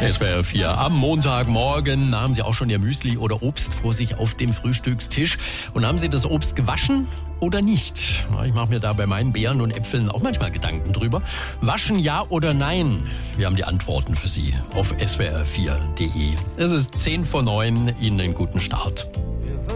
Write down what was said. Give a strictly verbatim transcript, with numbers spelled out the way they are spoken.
S W R vier am Montagmorgen. Haben Sie auch schon Ihr Müsli oder Obst vor sich auf dem Frühstückstisch? Und haben Sie das Obst gewaschen oder nicht? Ich mache mir da bei meinen Beeren und Äpfeln auch manchmal Gedanken drüber. Waschen ja oder nein? Wir haben die Antworten für Sie auf S W R vier punkt de. Es ist zehn vor neun. Ihnen einen guten Start.